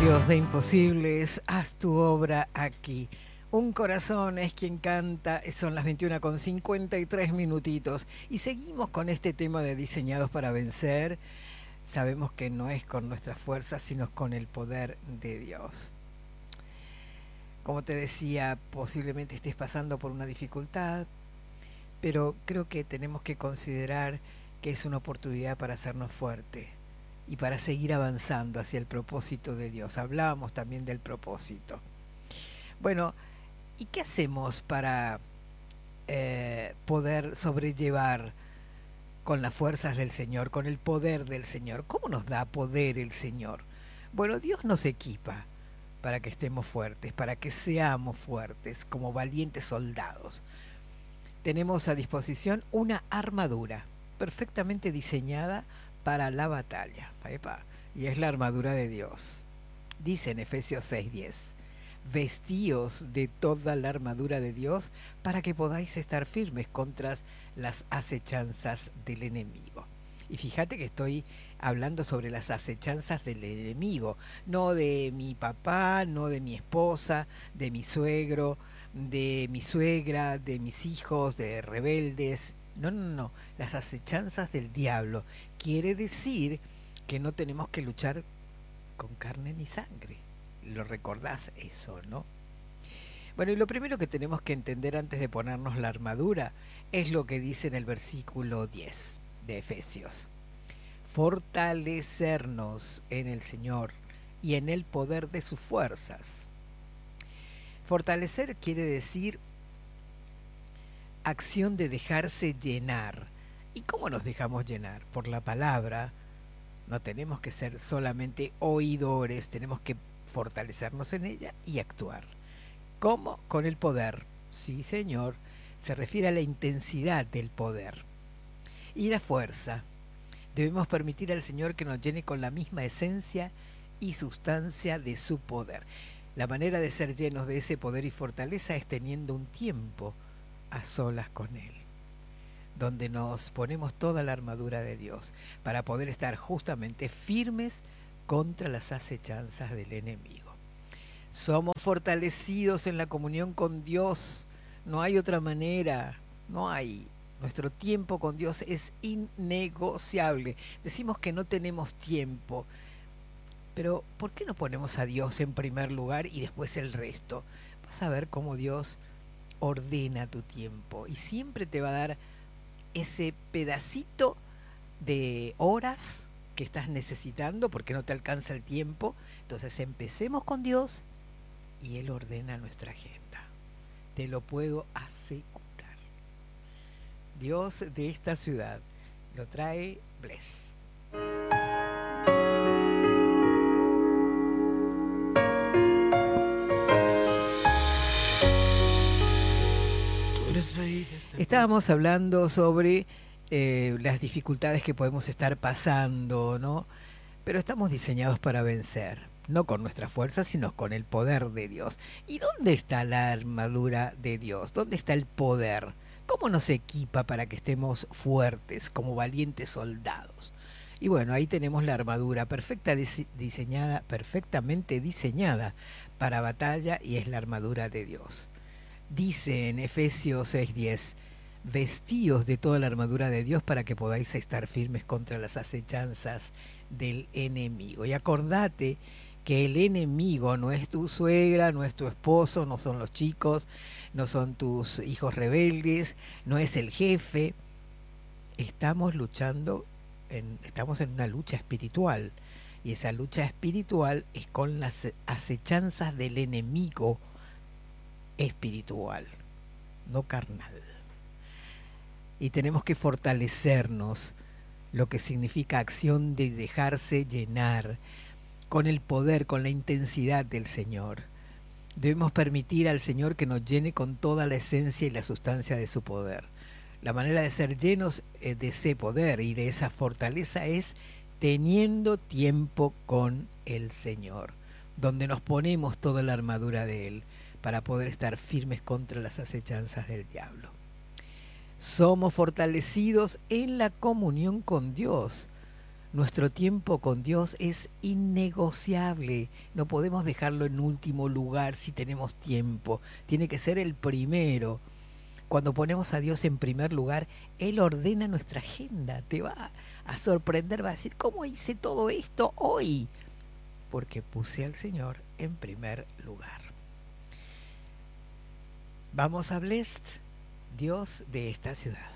Dios de imposibles, haz tu obra aquí. Un corazón es quien canta, son las 21:53 y seguimos con este tema de diseñados para vencer. Sabemos que no es con nuestras fuerzas, sino con el poder de Dios. Como te decía, posiblemente estés pasando por una dificultad, pero creo que tenemos que considerar que es una oportunidad para hacernos fuertes y para seguir avanzando hacia el propósito de Dios. Hablábamos también del propósito. Bueno, ¿y qué hacemos para poder sobrellevar con las fuerzas del Señor, con el poder del Señor? ¿Cómo nos da poder el Señor? Bueno, Dios nos equipa para que estemos fuertes, para que seamos fuertes como valientes soldados. Tenemos a disposición una armadura perfectamente diseñada para la batalla. ¡Epa! Y es la armadura de Dios. Dice en Efesios 6:10, vestíos de toda la armadura de Dios para que podáis estar firmes contra las acechanzas del enemigo. Y fíjate que estoy hablando sobre las acechanzas del enemigo, no de mi papá, no de mi esposa, de mi suegro, de mi suegra, de mis hijos, de rebeldes. No, no, no, las acechanzas del diablo. Quiere decir que no tenemos que luchar con carne ni sangre. Lo recordás eso, ¿no? Bueno, y lo primero que tenemos que entender antes de ponernos la armadura es lo que dice en el versículo 10 de Efesios. Fortalecernos en el Señor y en el poder de sus fuerzas. Fortalecer quiere decir acción de dejarse llenar. ¿Y cómo nos dejamos llenar? Por la palabra. No tenemos que ser solamente oidores, tenemos que fortalecernos en ella y actuar. ¿Cómo? Con el poder. Sí, Señor. Se refiere a la intensidad del poder. Y la fuerza. Debemos permitir al Señor que nos llene con la misma esencia y sustancia de su poder. La manera de ser llenos de ese poder y fortaleza es teniendo un tiempo a solas con Él, donde nos ponemos toda la armadura de Dios para poder estar justamente firmes contra las acechanzas del enemigo. Somos fortalecidos en la comunión con Dios, no hay otra manera, no hay. Nuestro tiempo con Dios es innegociable. Decimos que no tenemos tiempo, pero ¿por qué no ponemos a Dios en primer lugar y después el resto? Vas a ver cómo Dios ordena tu tiempo y siempre te va a dar ese pedacito de horas que estás necesitando porque no te alcanza el tiempo. Entonces empecemos con Dios y Él ordena nuestra agenda. Te lo puedo asegurar. Dios de esta ciudad lo trae Bless. Estábamos hablando sobre las dificultades que podemos estar pasando, ¿no? Pero estamos diseñados para vencer, no con nuestra fuerza, sino con el poder de Dios. ¿Y dónde está la armadura de Dios? ¿Dónde está el poder? ¿Cómo nos equipa para que estemos fuertes, como valientes soldados? Y bueno, ahí tenemos la armadura diseñada, perfectamente diseñada para batalla, y es la armadura de Dios. Dice en Efesios 6:10, vestíos de toda la armadura de Dios para que podáis estar firmes contra las acechanzas del enemigo. Y acordate que el enemigo no es tu suegra, no es tu esposo, no son los chicos, no son tus hijos rebeldes, no es el jefe. Estamos en una lucha espiritual. Y esa lucha espiritual es con las acechanzas del enemigo espiritual, no carnal. Y tenemos que fortalecernos, lo que significa acción de dejarse llenar con el poder, con la intensidad del Señor. Debemos permitir al Señor que nos llene con toda la esencia y la sustancia de su poder. La manera de ser llenos de ese poder y de esa fortaleza es teniendo tiempo con el Señor, donde nos ponemos toda la armadura de Él para poder estar firmes contra las acechanzas del diablo. Somos fortalecidos en la comunión con Dios, Nuestro tiempo con Dios es innegociable. No podemos dejarlo en último lugar si tenemos tiempo. Tiene que ser el primero. Cuando ponemos a Dios en primer lugar, Él ordena nuestra agenda. Te va a sorprender, va a decir, ¿cómo hice todo esto hoy? Porque puse al Señor en primer lugar. Vamos a Blessed, Dios de esta ciudad.